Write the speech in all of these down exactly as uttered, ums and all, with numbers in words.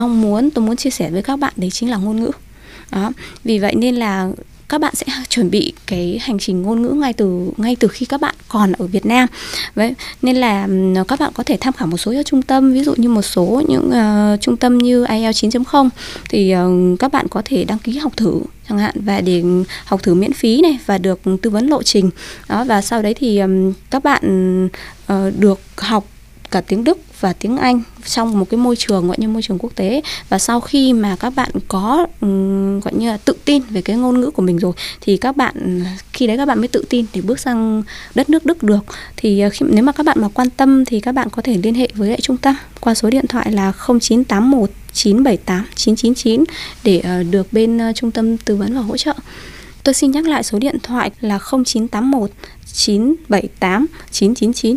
Mong muốn tôi muốn chia sẻ với các bạn đấy chính là ngôn ngữ. Đó, vì vậy nên là các bạn sẽ chuẩn bị cái hành trình ngôn ngữ ngay từ ngay từ khi các bạn còn ở Việt Nam. Vậy nên là các bạn có thể tham khảo một số các trung tâm, ví dụ như một số những uh, trung tâm như ai eo chín chấm không thì uh, các bạn có thể đăng ký học thử chẳng hạn, và để học thử miễn phí này và được tư vấn lộ trình. Đó, và sau đấy thì um, các bạn uh, được học cả tiếng Đức và tiếng Anh trong một cái môi trường gọi như môi trường quốc tế. Và sau khi mà các bạn có um, gọi như là tự tin về cái ngôn ngữ của mình rồi thì các bạn khi đấy các bạn mới tự tin để bước sang đất nước Đức được. Thì khi, nếu mà các bạn mà quan tâm thì các bạn có thể liên hệ với lại trung tâm qua số điện thoại là không chín tám một chín bảy tám chín chín chín để uh, được bên uh, trung tâm tư vấn và hỗ trợ. Tôi xin nhắc lại số điện thoại là không chín tám một chín bảy tám chín chín chín.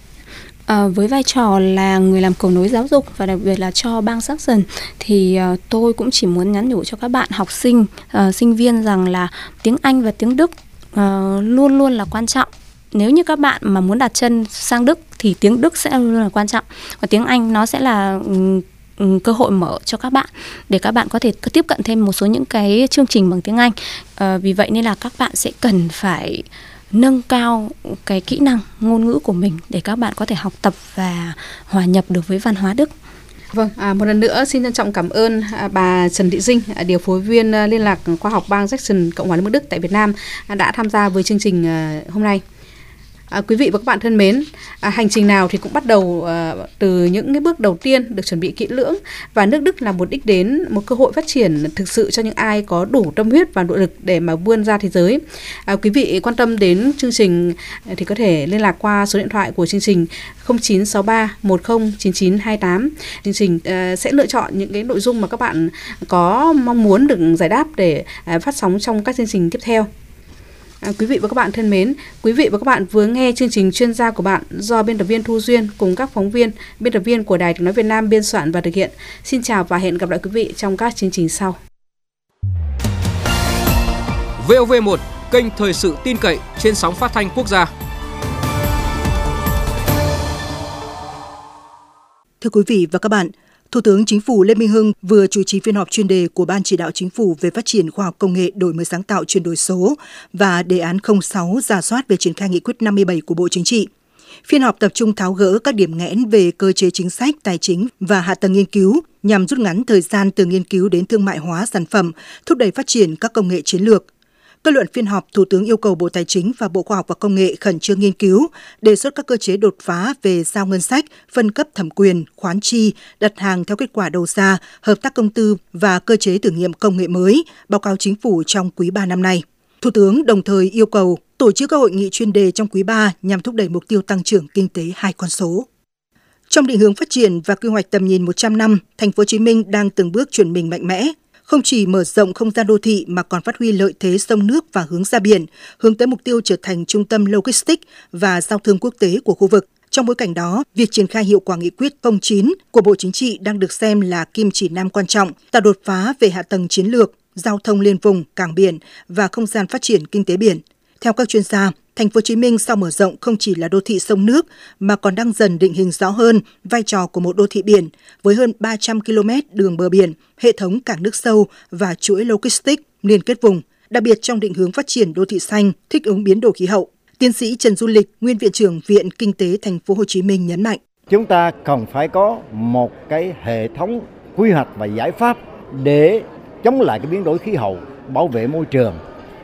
À, với vai trò là người làm cầu nối giáo dục và đặc biệt là cho bang Saxon thì uh, tôi cũng chỉ muốn nhắn nhủ cho các bạn học sinh, uh, sinh viên rằng là tiếng Anh và tiếng Đức uh, luôn luôn là quan trọng. Nếu như các bạn mà muốn đặt chân sang Đức thì tiếng Đức sẽ luôn là quan trọng, và tiếng Anh nó sẽ là um, cơ hội mở cho các bạn để các bạn có thể tiếp cận thêm một số những cái chương trình bằng tiếng Anh. Uh, vì vậy nên là các bạn sẽ cần phải nâng cao cái kỹ năng ngôn ngữ của mình để các bạn có thể học tập và hòa nhập được với văn hóa Đức. Vâng, à, một lần nữa xin trân trọng cảm ơn à, bà Trần Thị Dinh, à, điều phối viên à, liên lạc khoa học bang Saxon, Cộng hòa Liên bang Đức tại Việt Nam à, đã tham gia với chương trình à, hôm nay. À, quý vị và các bạn thân mến, à, hành trình nào thì cũng bắt đầu à, từ những cái bước đầu tiên được chuẩn bị kỹ lưỡng, và nước Đức là một đích đến, một cơ hội phát triển thực sự cho những ai có đủ tâm huyết và nội lực để mà vươn ra thế giới. À, quý vị quan tâm đến chương trình thì có thể liên lạc qua số điện thoại của chương trình không chín sáu ba một không chín chín hai tám. Chương trình à, sẽ lựa chọn những cái nội dung mà các bạn có mong muốn được giải đáp để à, phát sóng trong các chương trình tiếp theo. À, quý vị và các bạn thân mến, quý vị và các bạn vừa nghe chương trình Chuyên gia của bạn do biên tập viên Thu Duyên cùng các phóng viên, biên tập viên của Đài Tiếng nói Việt Nam biên soạn và thực hiện. Xin chào và hẹn gặp lại quý vị trong các chương trình sau. vê o vê một, kênh thời sự tin cậy trên sóng phát thanh quốc gia. Thưa quý vị và các bạn, Thủ tướng Chính phủ Lê Minh Hưng vừa chủ trì phiên họp chuyên đề của Ban Chỉ đạo Chính phủ về phát triển khoa học công nghệ, đổi mới sáng tạo, chuyển đổi số và đề án không sáu rà soát về triển khai nghị quyết năm mươi bảy của Bộ Chính trị. Phiên họp tập trung tháo gỡ các điểm nghẽn về cơ chế chính sách, tài chính và hạ tầng nghiên cứu nhằm rút ngắn thời gian từ nghiên cứu đến thương mại hóa sản phẩm, thúc đẩy phát triển các công nghệ chiến lược. Kết luận phiên họp, Thủ tướng yêu cầu Bộ Tài chính và Bộ Khoa học và Công nghệ khẩn trương nghiên cứu, đề xuất các cơ chế đột phá về giao ngân sách, phân cấp thẩm quyền, khoán chi, đặt hàng theo kết quả đầu ra, hợp tác công tư và cơ chế thử nghiệm công nghệ mới, báo cáo Chính phủ trong quý ba năm nay. Thủ tướng đồng thời yêu cầu tổ chức các hội nghị chuyên đề trong quý ba nhằm thúc đẩy mục tiêu tăng trưởng kinh tế hai con số. Trong định hướng phát triển và quy hoạch tầm nhìn một trăm năm, Thành phố Hồ Chí Minh đang từng bước chuyển mình mạnh mẽ. Không chỉ mở rộng không gian đô thị mà còn phát huy lợi thế sông nước và hướng ra biển, hướng tới mục tiêu trở thành trung tâm logistics và giao thương quốc tế của khu vực. Trong bối cảnh đó, việc triển khai hiệu quả nghị quyết không chín của Bộ Chính trị đang được xem là kim chỉ nam quan trọng, tạo đột phá về hạ tầng chiến lược, giao thông liên vùng, cảng biển và không gian phát triển kinh tế biển. Theo các chuyên gia, Thành phố Hồ Chí Minh sau mở rộng không chỉ là đô thị sông nước mà còn đang dần định hình rõ hơn vai trò của một đô thị biển với hơn ba trăm ki lô mét đường bờ biển, hệ thống cảng nước sâu và chuỗi logistics liên kết vùng, đặc biệt trong định hướng phát triển đô thị xanh, thích ứng biến đổi khí hậu. Tiến sĩ Trần Du Lịch, nguyên viện trưởng Viện Kinh tế Thành phố Hồ Chí Minh nhấn mạnh: Chúng ta cần phải có một cái hệ thống quy hoạch và giải pháp để chống lại cái biến đổi khí hậu, bảo vệ môi trường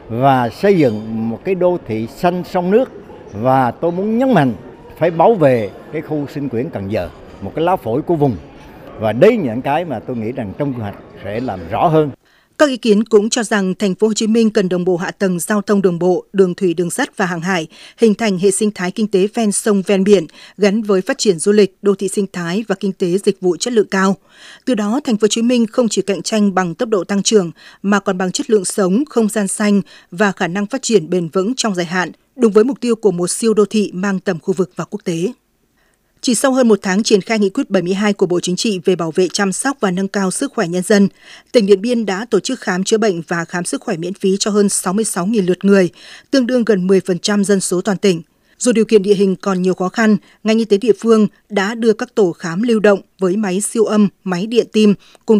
và xây dựng một cái đô thị xanh sông nước. Và tôi muốn nhấn mạnh phải bảo vệ cái khu sinh quyển Cần Giờ, một cái lá phổi của vùng. Và đây những cái mà tôi nghĩ rằng trong quy hoạch sẽ làm rõ hơn. Các ý kiến cũng cho rằng Thành phố Hồ Chí Minh cần đồng bộ hạ tầng giao thông đồng bộ, đường thủy, đường sắt và hàng hải, hình thành hệ sinh thái kinh tế ven sông ven biển gắn với phát triển du lịch, đô thị sinh thái và kinh tế dịch vụ chất lượng cao. Từ đó, Thành phố Hồ Chí Minh không chỉ cạnh tranh bằng tốc độ tăng trưởng mà còn bằng chất lượng sống, không gian xanh và khả năng phát triển bền vững trong dài hạn, đúng với mục tiêu của một siêu đô thị mang tầm khu vực và quốc tế. Chỉ sau hơn một tháng triển khai nghị quyết bảy mươi hai của Bộ Chính trị về bảo vệ, chăm sóc và nâng cao sức khỏe nhân dân, tỉnh Điện Biên đã tổ chức khám chữa bệnh và khám sức khỏe miễn phí cho hơn sáu mươi sáu nghìn lượt người, tương đương gần mười phần trăm dân số toàn tỉnh. Dù điều kiện địa hình còn nhiều khó khăn, ngành y tế địa phương đã đưa các tổ khám lưu động với máy siêu âm, máy điện tim cùng